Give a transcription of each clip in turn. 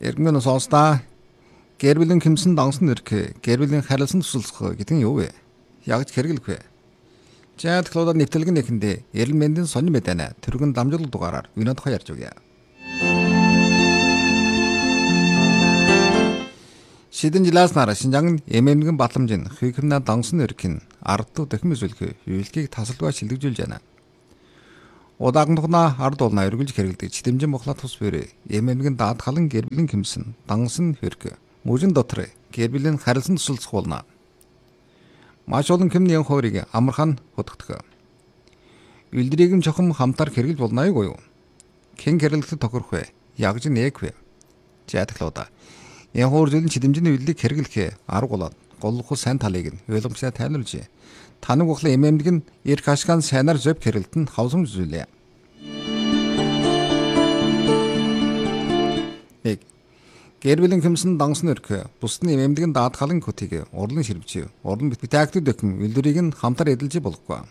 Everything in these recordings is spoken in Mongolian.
Эргэн сонсдаа гэр бүлийн хэмсэн донсон нэрх, гэр бүлийн харилцан тусалцах гэдэг нь юу вэ? Яг ч хэрэглэх вэ? Чад клоудад нэвтрэлгэн нэхэндээ эрэл мэндийн сонин мэдэнэ тэргэн дамжуулах дугаараар өнөөдөр тухай ярьж өгье. Шидэн жилаас нараа Шинжаан эмэмгэн батламжийн хүйхэмнэ донсон нэрх нь ардтуу дахин үзүүлэх үйлчлэгийг тасалбай шилдэгжүүлж байна. Удаахан тухна ард улнаа эргүүлж хэрэглэдэг читэмжин бохлаа тус бэрэ эмэмгэн даатгалан гэр бүлийн хэмсэн донсон хэрэг мужин дотор гэр бүлийн харилцан тусалцах болно. Маш олон хэмнэн хойрыг амархан хөдөгдөх. Үлдрийг нь чухам хамтар хэрэглэж болно юу? Хэн хэрэглэхэд тохирох вэ? Ягж нээх вэ? Жаадлуудаа. Энэ хоор зүйлэн читэмжийн үйлдэлийг хэрэглэхээ арга болоод голлох сайн талыг нь ойлгомжтой тайлбарлаж таныг ухлын эмэмдэг нь эрх ашиган сайнаар зөв хэрэглэлтэн хавсамж зүйлээ. Гэр бүлийн хэмсэн донсон нэрх бусдын эмэмдгийн даатгалан көтийг урлан ширвч, урлан битэгтүүд дөхөн үлдэрийг нь хамтар эдэлж болохгүй.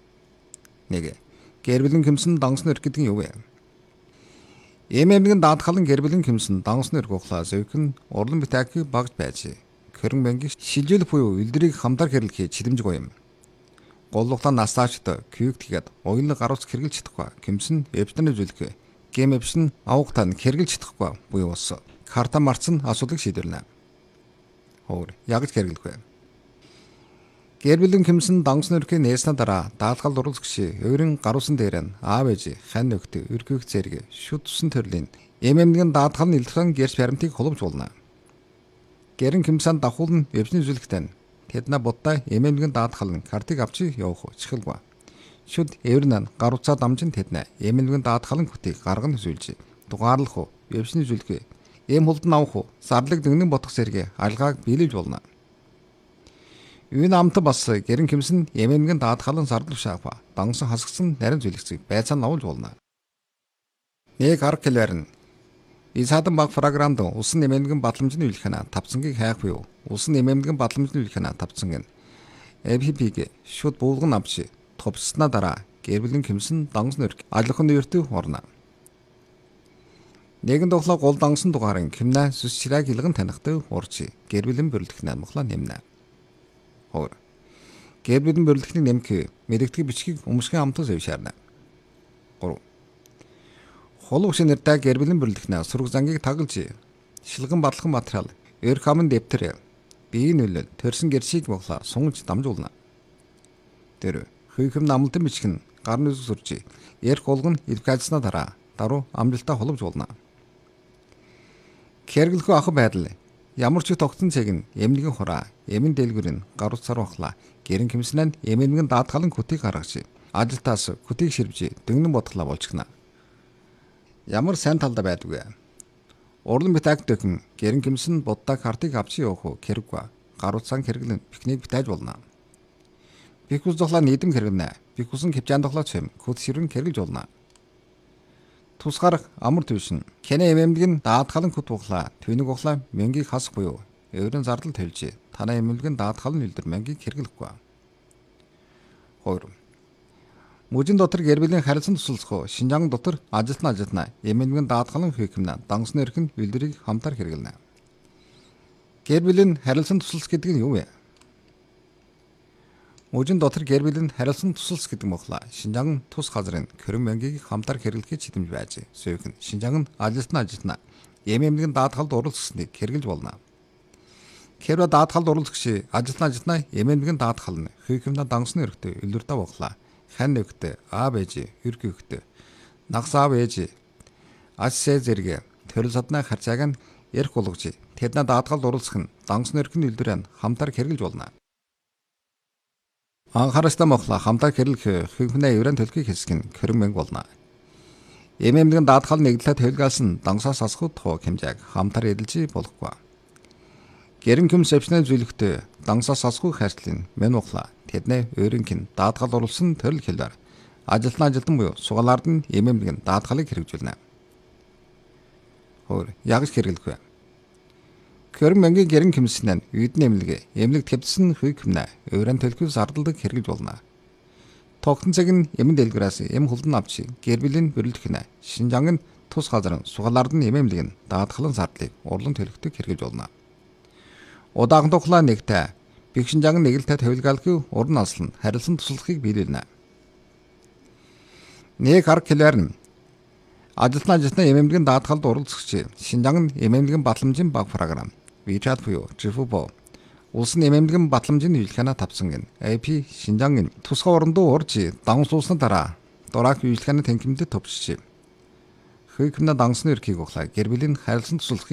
Гэр бүлийн хэмсэн донсон нэрх гэдэг нь юу вэ? Эмэмдгийн даатгалан гэр бүлийн хэмсэн донсон нэрх ухлаа зөвхөн урлан битэгтүүд багж байж, хөрөн мэнгийг шилжүүлэх буюу үлдэрийг хамтар хэрэглэхийг чидэмжгүй юм. Голлуглаа насаачд күйг тэгээд уйлаг гарууц хэрэглэж чадахгүй. Хэмсэн эвчнэр зүйлэх, гэм эвчн авахтаа хэрэглэж чадахгүй буюу ус. Карта марцсан асуудыг шийдвэрлэнэ. Хоор ягж хэрэглэх вэ? Гэр бүлийн хэмсэн донсон нэрхээ нээснэ дараа даатгал дурлгч өөрийн гаруусан дээр нь аав ээж, хань нөхд, өргөх зэрэг шүд тусан төрлийн эмэмдгийн даатгал нь илтгэн гэрч баримтыг холбож болно. Гэрэн хэмсэн давхуул нь эвчний зүйлхтэн тэднэ будтай эмэмдгийн даатгал нь картыг авч явах чихэлгүй. Шүд эврэн гаруцаа дамжин тэднэ эмэмдгийн даатгал нь хөтийг гарган үзүүлж дугаарлах эвчний зүйлхээ эм хулдан авах зарлаг дэгнэн ботох зэрэг алгааг биелүүлж болно. Энэ амт бас гэрэн хэмсэн эмэмгэн даатгалан зарлав шаапа донсон хасгсан нарийн зүйлэгцийг байцаан авуулж болно. Нэг арга хэлээр нь Исадан баг програмд усан эмэмгэн батламжны үйлхэнэ тавцангийг хайх буюу усан эмэмгэн батламжны үйлхэнэ тавцанг нь FPP-г шууд буулган авч товчснаа дараа гэр бүлийн хэмсэн донсон нэрх алхахын нэртүү орно. Нэгэн тоглоо гол донсон дугаарын хэмнэ сүс ширэг илгэн танихтай урч гэр бүлийн бүрэлдэхүүн амглаа нэмнэ. Хоор гэр бүлийн бүрэлдэхүүнийг нэмэх мэдэгдэх бичгийг өмсгөн амтас авшаарна. 3. Холов шинэртэй гэр бүлийн бүрэлдэхүүн сураг зангийг таглаж шилгэн батлах материал эр хамын дэвтэр биеийн нөлөөл төрсөн гэршийг боглоо сунгаж дамжуулна. 4. Хүйхэм намлтан бичиг нь гарны зүс сурж эрх болгон эвкажснаа дараа даруй амжилтаа холбож болно. Хэрэглэхгүй ах байдал ямар ч тогтсон цэг нь эмнэлгийн хураа эмэн дэлгүүр нь гаруц сар бахла гэрэн хэмснэн эмэмгэн даатгалан көтийг гаргаж ажилтаас көтийг ширвж дэгнэн бодглаа болчихно. Ямар сайн талдаа байдгүй. Урлан битэг дөхөн гэрэн хэмсэн буддаа картыг авч явах хэрэггүй. Гаруцсан хэрэглэн пикник битэж болно. Бикус зохлаа нийдэм хэрэгнэ. Бикусын хөвжаан дохлоо чим көт ширэн хэрэгж болно. Тусгаар амар төвшин кэнэ эмэмдэг нь даатгалан хөт буглаа төвнийг углаа мэнгийг хасах буюу өөрийн зардал төлж танаа эмэмдэг нь даатгалан үлдэр мэнгийг хэрэглэхгүй. 2. Мужин дотор гэр бүлийн харилцан тусалцах Шинжаан дотор ажилтнаа эмэмдэг нь даатгалан хүйхэмнэ донсон нэрх нь үлдрийг хамтар хэрэглэнэ. Гэр бүлийн харилцан тусалц гэдэг нь юу вэ? Мужин дотор гэр бүлийн харилцан тусалц гэдэг мохла Шинжаан тус газрын хөрөн мэнгийг хамтар хэрэглэхэд чидэмж байж зөвхөн Шинжаан ажилтнаа эмэмдэг нь даатгалд оролцсныг хэрэглэж болно. Хэрвээ даатгалд оролцогч ажилтнаа эмэмдэг нь даатгал нь хүйхэмнэ донсон нэрхтэй үлдэрдэ боглаа хань нөхд аав ээж өргөхд нагс аав ээж ассе зэрэг төрөл садны харцааг нь эрх болгож тэднэ даатгалд оролцох нь донсон нэрхний үлдэрэн хамтар хэрэглэж болно. Анхааралтай мохла хамтар хэрэглэх хүйхэмнэ еврен төлхийг хэсэг нь хөрөн мэнг болно. Эмэмдэг нь даатгал нэгдлээ төлгөөс нь донсоос асахуд хоо хэмжээг хамтар эдэлж болохгүй. Гэрэн хэмс эвчнээ зүйлхтэй донсоос асахуй хайрцлын мэн мохла тэднээ өөрийнх нь даатгал оруулсан төрөл хэлээр ажилтан буюу сугалаард нь эмэмдэг нь даатгалыг хэрэгжүүлнэ. Хоор ягж хэрэглэх вэ? Хөрөн мэнгийн гэрэн хэмснэн үйд нэмлэг эмнэлэг твдсэн хүйхэмнэ өөрийн төлхөс ардалдаг хэрэгж болно. Тогтсон цаг нь эмэн дэлгэрээс эм хулдан авч гэр бүлийн бүрэлдэхүүн Шинжаан нь тус газрын сугалаардын эмээлэг нь даатгалан зардлыг урлан төлөвлөлтөд хэрэгжүүлж болно. Удаахан тухлаа нэгтэй бэгшин жаган нэгэлтэй тавилгаалгүй уран алслан харилцан туслахыг биелүүлнэ. Нэг арга хэлээр нь ажилтны эмээлэгэн даатгалд оролцогч Шинжаан эмээлэгэн батламжийн баг програм WeChat буюу Zhifu улсын эмээлэгэн батламжийн үйлчлэгээ тавьсан гин AP Шинжаан тусгай орондоо урж даван суусны дараа дурак үйлчлэгээ тэнхимдэд төвчжээ. Хүйкэмнэ дансны эрхийг ухлаа гэр бүлийн харилцан туслах